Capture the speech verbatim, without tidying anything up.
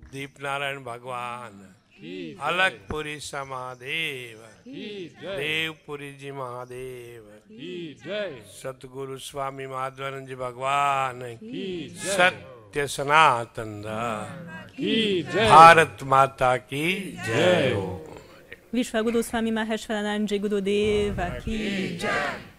दीपनारायण भगवान, अलगपुरी समादेव, देवपुरी जी महादेव, सतगुरु स्वामी माधवानंद जी भगवान की, सत्य सनातन भारत माता की जय हो। विश्व गुरु स्वामी महेश्वरानंद जी गुरुदेव की जय।